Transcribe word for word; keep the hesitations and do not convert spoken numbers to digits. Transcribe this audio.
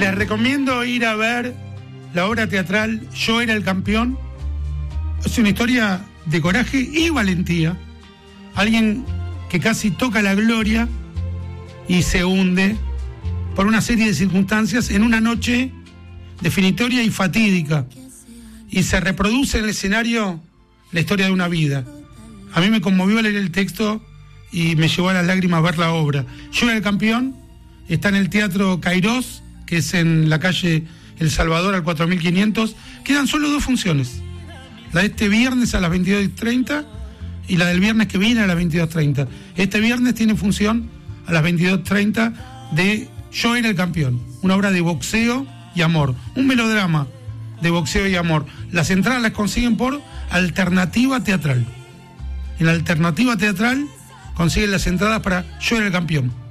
Les recomiendo ir a ver la obra teatral Yo era el campeón. Es una historia de coraje y valentía. Alguien que casi toca la gloria y se hunde por una serie de circunstancias en una noche definitoria y fatídica. Y se reproduce en el escenario la historia de una vida. A mí me conmovió leer el texto y me llevó a las lágrimas ver la obra. Yo era el campeón, está en el Teatro Cairós, que es en la calle El Salvador al cuatro mil quinientos. Quedan solo dos funciones. La de este viernes a las veintidós treinta y la del viernes que viene a las veintidós treinta. Este viernes tiene función a las veintidós treinta de Yo era el campeón, una obra de boxeo y amor, un melodrama de boxeo y amor. Las entradas las consiguen por Alternativa Teatral. En la Alternativa Teatral consiguen las entradas para Yo era el campeón.